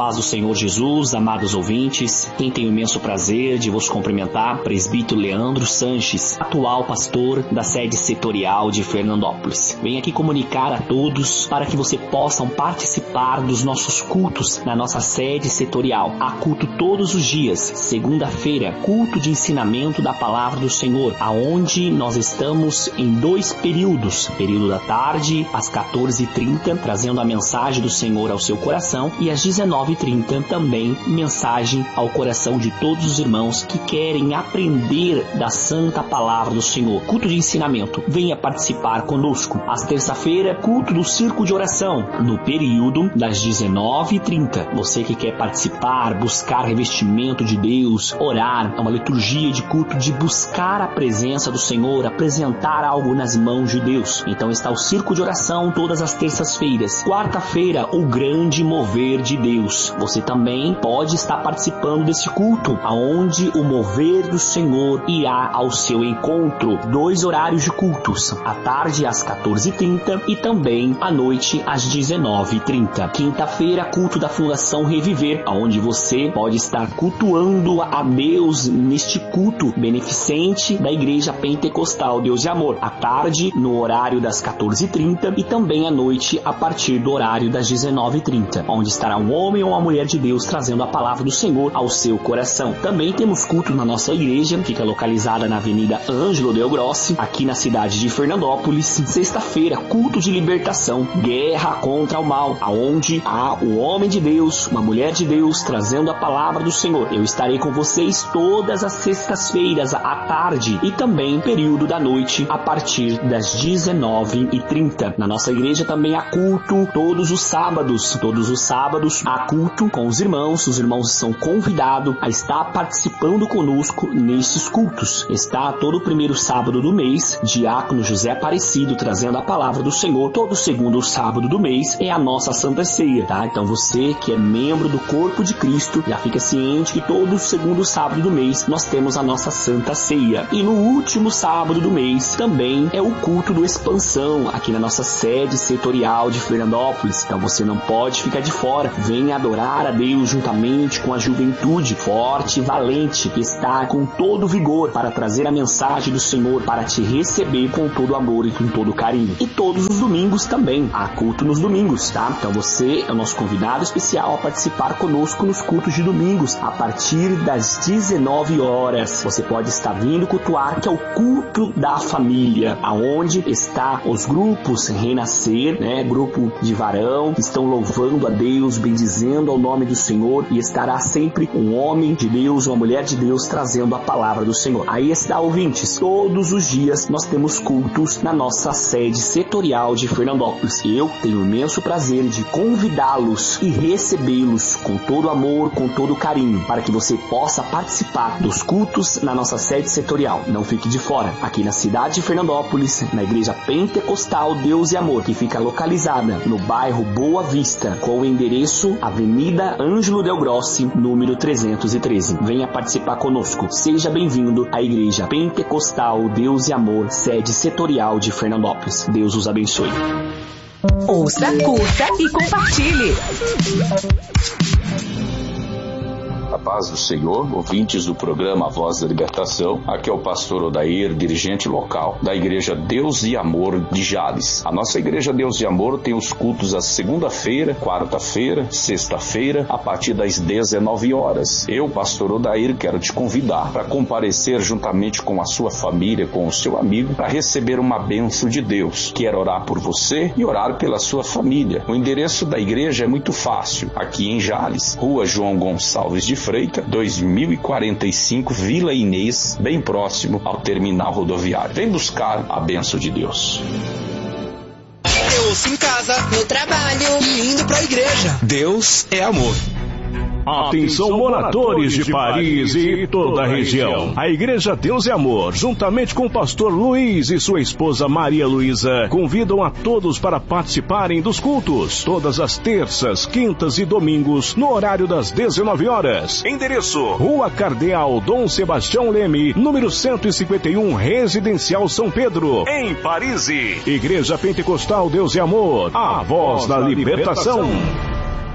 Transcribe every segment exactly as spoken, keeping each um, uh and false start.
paz do Senhor Jesus, amados ouvintes, quem tem o imenso prazer de vos cumprimentar, presbítero Leandro Sanches, atual pastor da sede setorial de Fernandópolis. Venho aqui comunicar a todos para que você possam participar dos nossos cultos na nossa sede setorial. Há culto todos os dias, segunda-feira, culto de ensinamento da palavra do Senhor, aonde nós estamos em dois períodos, período da tarde, às quatorze e trinta, trazendo a mensagem do Senhor ao seu coração, e às dezenove e trinta também mensagem ao coração de todos os irmãos que querem aprender da santa palavra do Senhor. Culto de ensinamento, venha participar conosco. Às terça-feira, culto do círculo de oração, no período das dezenove e trinta. Você que quer participar, buscar revestimento de Deus, orar, é uma liturgia de culto de buscar a presença do Senhor, apresentar algo nas mãos de Deus. Então está o círculo de oração todas as terças-feiras. Quarta-feira, o grande mover de Deus. Você também pode estar participando desse culto, aonde o mover do Senhor irá ao seu encontro. Dois horários de cultos, à tarde às quatorze e trinta e também à noite às dezenove e trinta. Quinta-feira, culto da Fundação Reviver, aonde você pode estar cultuando a Deus neste culto beneficente da Igreja Pentecostal Deus de Amor. À tarde, no horário das quatorze e trinta e também à noite a partir do horário das dezenove e trinta, onde estará um homem ou uma mulher de Deus trazendo a palavra do Senhor ao seu coração. Também temos culto na nossa igreja, fica localizada na Avenida Ângelo Del Grossi, aqui na cidade de Fernandópolis. Sexta-feira, culto de libertação, guerra contra o mal, aonde há o homem de Deus, uma mulher de Deus trazendo a palavra do Senhor. Eu estarei com vocês todas as sextas-feiras à tarde e também período da noite a partir das dezenove e trinta. Na nossa igreja também há culto todos os sábados. Todos os sábados há culto com os irmãos. Os irmãos são convidados a estar participando conosco nesses cultos. Está todo o primeiro sábado do mês, diácono José Aparecido trazendo a palavra do Senhor. Todo segundo sábado do mês é a nossa Santa Ceia, tá? Então você que é membro do corpo de Cristo, já fica ciente que todo segundo sábado do mês nós temos a nossa Santa Ceia. E no último sábado do mês também é o culto do Expansão, aqui na nossa sede setorial de Fernandópolis. Então você não pode ficar de fora. Venha adorar a Deus juntamente com a juventude forte e valente que está com todo vigor para trazer a mensagem do Senhor, para te receber com todo amor e com todo carinho. E todos os domingos também. Há culto nos domingos, tá? Então você é o nosso convidado especial a participar conosco nos cultos de domingos, a partir das dezenove horas. Você pode estar vindo cultuar, que é o culto da família, aonde está os grupos Renascer, né? Grupo de varão, que estão louvando a Deus, bendizendo ao nome do Senhor, e estará sempre um homem de Deus, uma mulher de Deus, trazendo a palavra do Senhor. Aí está, ouvintes, todos os dias nós temos cultos na nossa sede setorial de Fernandópolis. Eu tenho o imenso prazer de convidá-los e recebê-los com todo amor, com todo carinho, para que você possa participar dos cultos na nossa sede setorial. Não fique de fora. Aqui na cidade de Fernandópolis, na Igreja Pentecostal Deus e Amor, que fica localizada no bairro Boa Vista, com o endereço Avenida Ângelo Del Grossi, número trezentos e treze. Venha participar conosco. Seja bem-vindo à Igreja Pentecostal Deus e Amor, sede setorial de Fernandópolis. Deus os abençoe. Ouça, curta e compartilhe. A paz do Senhor, ouvintes do programa A Voz da Libertação. Aqui é o pastor Odair, dirigente local da Igreja Deus e Amor de Jales. A nossa Igreja Deus e Amor tem os cultos às segunda-feira, quarta-feira, sexta-feira, a partir das dezenove horas. Eu, pastor Odair, quero te convidar para comparecer juntamente com a sua família, com o seu amigo, para receber uma bênção de Deus. Quero orar por você e orar pela sua família. O endereço da igreja é muito fácil. Aqui em Jales, Rua João Gonçalves de Freitas, dois mil e quarenta e cinco, Vila Inês, bem próximo ao terminal rodoviário. Vem buscar a bênção de Deus. Eu ouço em casa, no trabalho e indo pra igreja. Deus é amor. Atenção, moradores de Paris e toda a região. A Igreja Deus e Amor, juntamente com o pastor Luiz e sua esposa Maria Luísa, convidam a todos para participarem dos cultos, todas as terças, quintas e domingos, no horário das dezenove horas. Endereço: Rua Cardeal Dom Sebastião Leme, número cento e cinquenta e um, Residencial São Pedro, em Paris. Igreja Pentecostal Deus e Amor, a voz da libertação.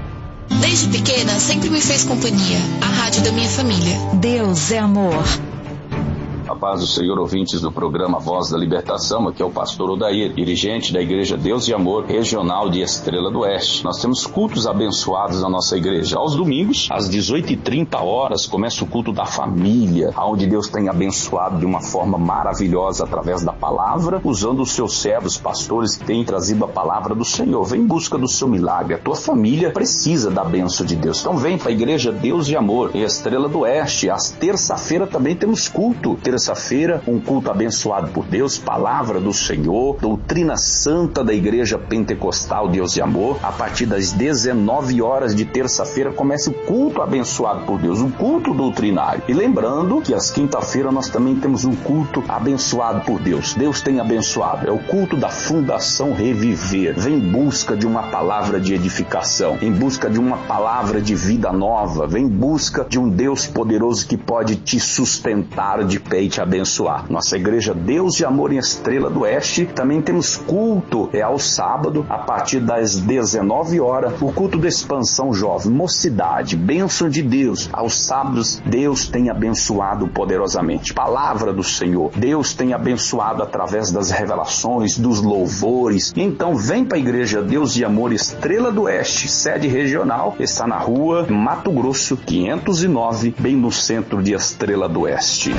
Desde pequena, sempre me fez companhia. A rádio da minha família. Deus é amor. A paz do Senhor, ouvintes do programa Voz da Libertação, aqui é o pastor Odair, dirigente da Igreja Deus e Amor Regional de Estrela do Oeste. Nós temos cultos abençoados na nossa igreja. Aos domingos, às dezoito e trinta horas, começa o culto da família, onde Deus tem abençoado de uma forma maravilhosa através da palavra, usando os seus servos, pastores que têm trazido a palavra do Senhor. Vem em busca do seu milagre. A tua família precisa da bênção de Deus. Então vem para a Igreja Deus e Amor em Estrela do Oeste. Às terça-feira também temos culto. Terça-feira, um culto abençoado por Deus, palavra do Senhor, doutrina santa da Igreja Pentecostal Deus e Amor. A partir das dezenove horas de terça-feira começa o culto abençoado por Deus, o culto doutrinário. E lembrando que às quinta-feira nós também temos um culto abençoado por Deus. Deus tem abençoado. É o culto da Fundação Reviver. Vem em busca de uma palavra de edificação, em busca de uma palavra de vida nova. Vem em busca de um Deus poderoso que pode te sustentar de pé e te abençoar. Nossa Igreja Deus e Amor em Estrela do Oeste, também temos culto, é ao sábado, a partir das dezenove horas, o culto da expansão jovem, mocidade, bênção de Deus. Aos sábados, Deus tem abençoado poderosamente. Palavra do Senhor, Deus tem abençoado através das revelações, dos louvores. Então vem para a Igreja Deus e Amor Estrela do Oeste, sede regional, está na rua Mato Grosso, quinhentos e nove, bem no centro de Estrela do Oeste.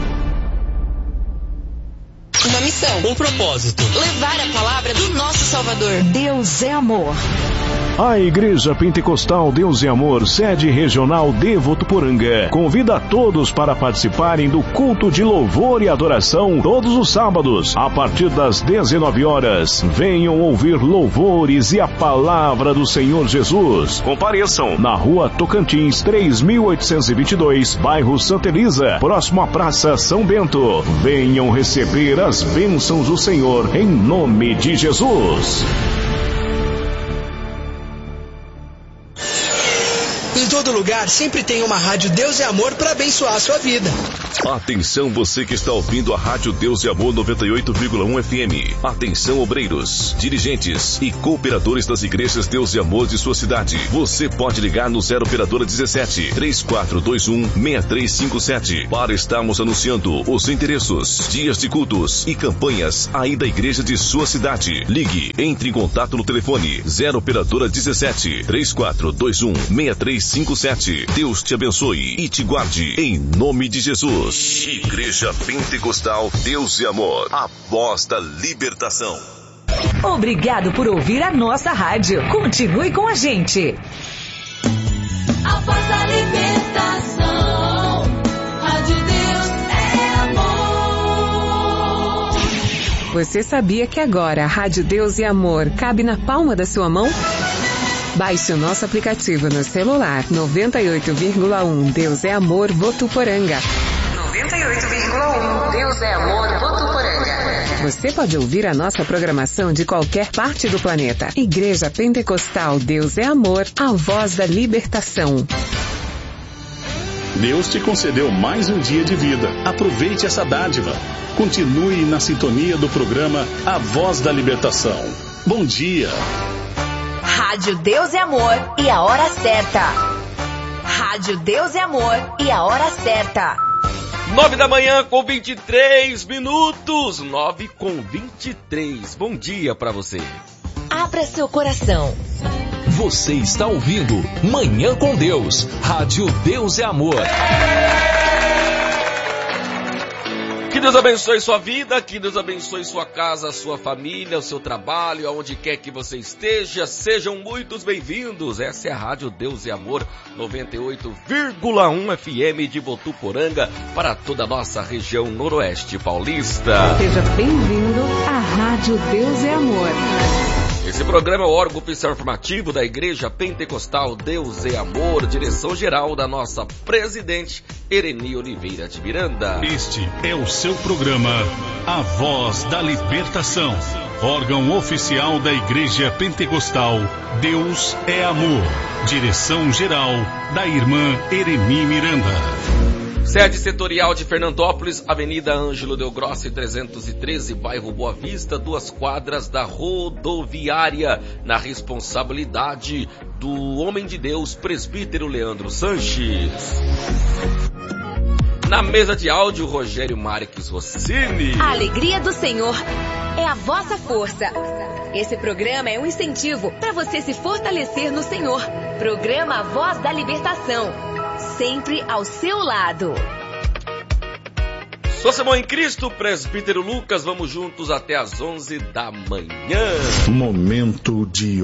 Uma missão, um propósito: levar a palavra do nosso Salvador. Deus é amor. A Igreja Pentecostal Deus e Amor, sede regional de Votuporanga, convida a todos para participarem do culto de louvor e adoração todos os sábados, a partir das dezenove horas. Venham ouvir louvores e a palavra do Senhor Jesus. Compareçam na rua Tocantins, três mil oitocentos e vinte e dois, bairro Santa Elisa, próximo à Praça São Bento. Venham receber as bênçãos do Senhor em nome de Jesus. Em todo lugar sempre tem uma rádio Deus e Amor para abençoar a sua vida. Atenção, você que está ouvindo a Rádio Deus e Amor noventa e oito vírgula um F M. Atenção, obreiros, dirigentes e cooperadores das igrejas Deus e Amor de sua cidade. Você pode ligar no zero operadora dezessete, três quatro dois um, seis três cinco sete para estarmos anunciando os endereços, dias de cultos e campanhas aí da igreja de sua cidade. Ligue, entre em contato no telefone zero operadora dezessete, três quatro dois um, seis três cinco sete. Deus te abençoe e te guarde em nome de Jesus. Igreja Pentecostal Deus e Amor, a voz da libertação. Obrigado por ouvir a nossa rádio. Continue com a gente. A voz da libertação. Rádio Deus é amor. Você sabia que agora a Rádio Deus e Amor cabe na palma da sua mão? Baixe o nosso aplicativo no celular. noventa e oito vírgula um Deus é Amor Votuporanga. noventa e oito vírgula um Deus é Amor Votuporanga. Você pode ouvir a nossa programação de qualquer parte do planeta. Igreja Pentecostal Deus é Amor, a voz da libertação. Deus te concedeu mais um dia de vida. Aproveite essa dádiva. Continue na sintonia do programa A Voz da Libertação. Bom dia. Rádio Deus é Amor e a hora certa. Rádio Deus é Amor e a hora certa. Nove da manhã com vinte e três minutos. Nove com vinte e três. Bom dia pra você. Abra seu coração. Você está ouvindo Manhã com Deus. Rádio Deus é Amor. Que Deus abençoe sua vida, que Deus abençoe sua casa, sua família, o seu trabalho, aonde quer que você esteja. Sejam muitos bem-vindos. Essa é a Rádio Deus e Amor noventa e oito vírgula um F M de Votuporanga para toda a nossa região noroeste paulista. Seja bem-vindo à Rádio Deus e Amor. Esse programa é o órgão oficial informativo da Igreja Pentecostal Deus e Amor, direção geral da nossa presidente Ereni Oliveira de Miranda. Este é o seu programa A Voz da Libertação, órgão oficial da Igreja Pentecostal Deus é Amor, direção geral da irmã Ereni Miranda. Sede setorial de Fernandópolis, Avenida Ângelo Del Grossi, trezentos e treze, bairro Boa Vista, duas quadras da rodoviária, na responsabilidade do homem de Deus, presbítero Leandro Sanches. Na mesa de áudio, Rogério Marques Rossini. A alegria do Senhor é a vossa força. Esse programa é um incentivo para você se fortalecer no Senhor. Programa Voz da Libertação. Sempre ao seu lado. Sou Simão em Cristo, presbítero Lucas. Vamos juntos até às onze da manhã. Momento de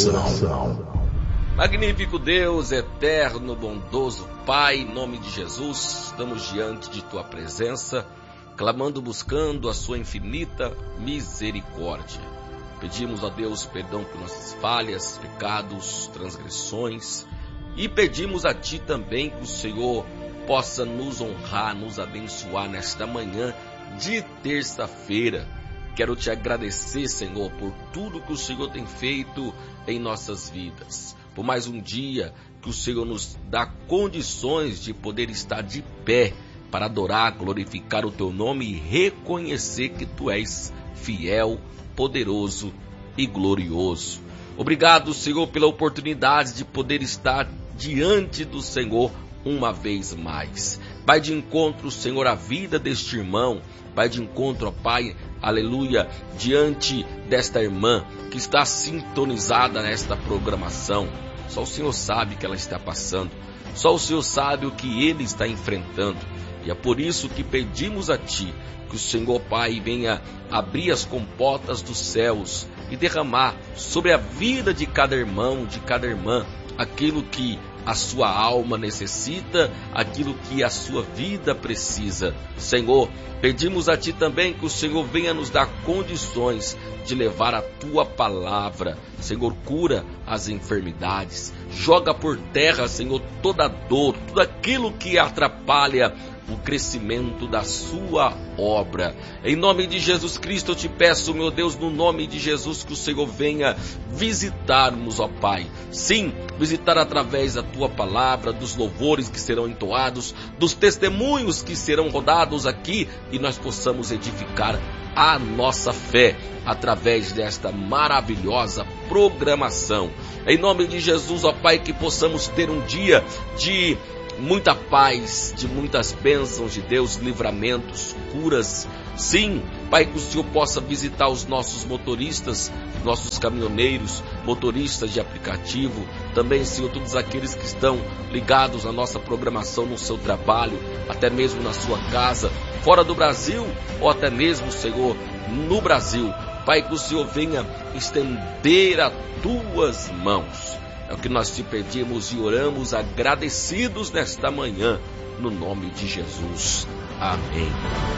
oração. Magnífico Deus, eterno, bondoso Pai, em nome de Jesus, estamos diante de Tua presença, clamando, buscando a Sua infinita misericórdia. Pedimos a Deus perdão por nossas falhas, pecados, transgressões, e pedimos a Ti também que o Senhor possa nos honrar, nos abençoar nesta manhã de terça-feira. Quero Te agradecer, Senhor, por tudo que o Senhor tem feito em nossas vidas. Por mais um dia que o Senhor nos dá condições de poder estar de pé para adorar, glorificar o Teu nome e reconhecer que Tu és fiel, poderoso e glorioso. Obrigado, Senhor, pela oportunidade de poder estar diante do Senhor uma vez mais. Vai de encontro, Senhor, à vida deste irmão. Vai de encontro, ó Pai, aleluia, diante desta irmã que está sintonizada nesta programação. Só o Senhor sabe o que ela está passando. Só o Senhor sabe o que ele está enfrentando. E é por isso que pedimos a Ti que o Senhor, Pai, venha abrir as comportas dos céus e derramar sobre a vida de cada irmão, de cada irmã, aquilo que a sua alma necessita, aquilo que a sua vida precisa. Senhor, pedimos a Ti também que o Senhor venha nos dar condições de levar a Tua palavra. Senhor, cura as enfermidades, joga por terra, Senhor, toda dor, tudo aquilo que atrapalha o crescimento da Sua obra. Em nome de Jesus Cristo eu Te peço, meu Deus, no nome de Jesus, que o Senhor venha visitar-nos, ó Pai. Sim, visitar através da Tua palavra, dos louvores que serão entoados, dos testemunhos que serão rodados aqui, e nós possamos edificar a nossa fé através desta maravilhosa programação. Em nome de Jesus, ó Pai, que possamos ter um dia de muita paz, de muitas bênçãos de Deus, livramentos, curas. Sim, Pai, que o Senhor possa visitar os nossos motoristas, nossos caminhoneiros, motoristas de aplicativo. Também, Senhor, todos aqueles que estão ligados à nossa programação no seu trabalho, até mesmo na sua casa, fora do Brasil, ou até mesmo, Senhor, no Brasil. Pai, que o Senhor venha estender as Tuas mãos. É o que nós Te pedimos e oramos agradecidos nesta manhã, no nome de Jesus. Amém.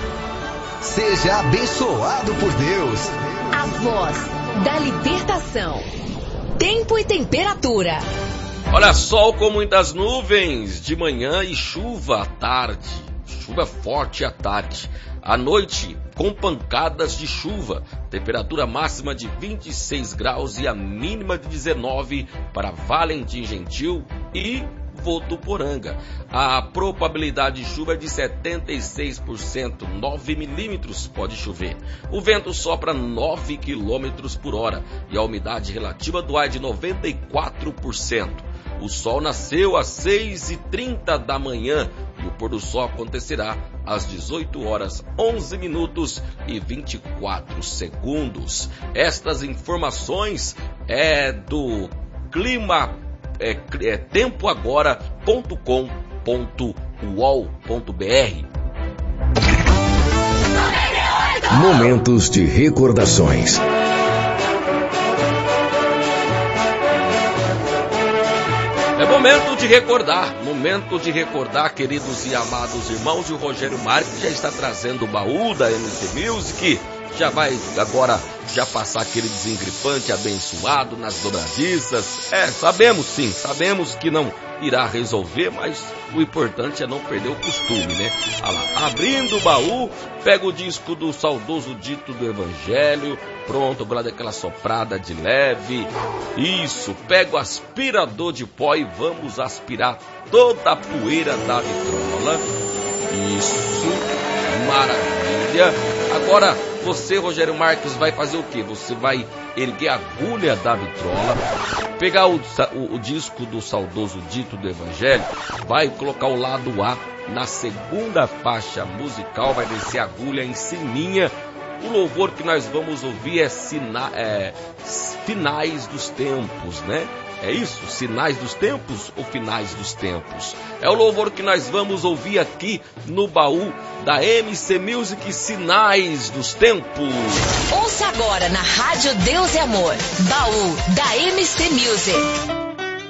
Seja abençoado por Deus. A voz da libertação. Tempo e temperatura. Olha, sol com muitas nuvens de manhã e chuva à tarde. Chuva forte à tarde. À noite, com pancadas de chuva, temperatura máxima de vinte e seis graus e a mínima de dezenove para Valentim Gentil e Votuporanga. A probabilidade de chuva é de setenta e seis por cento, nove milímetros pode chover. O vento sopra nove quilômetros por hora e a umidade relativa do ar é de noventa e quatro por cento. O sol nasceu às seis e trinta da manhã e o pôr do sol acontecerá às dezoito horas, onze minutos e vinte e quatro segundos. Estas informações é do clima, é, é tempo agora ponto com ponto u o l ponto b r. Momentos de recordações. É momento de recordar, momento de recordar, queridos e amados irmãos. E o Rogério Marques já está trazendo o baú da M C Music. Já vai agora já passar aquele desengripante abençoado nas dobradiças. É, sabemos sim, sabemos que não irá resolver, mas o importante é não perder o costume, né? Olha lá, abrindo o baú, pega o disco do saudoso Dito do Evangelho. Pronto, vou lá daquela soprada de leve. Isso, pega o aspirador de pó e vamos aspirar toda a poeira da vitrola. Isso, maravilha. Agora, você, Rogério Marques, vai fazer o quê? Você vai erguer a agulha da vitrola, pegar o, o, o disco do saudoso Dito do Evangelho, vai colocar o lado A na segunda faixa musical, vai descer a agulha em ciminha. O louvor que nós vamos ouvir é, sina, é Finais dos Tempos, né? É isso? Sinais dos Tempos ou Finais dos Tempos? É o louvor que nós vamos ouvir aqui no baú da M C Music, Sinais dos Tempos. Ouça agora na Rádio Deus e Amor, baú da M C Music.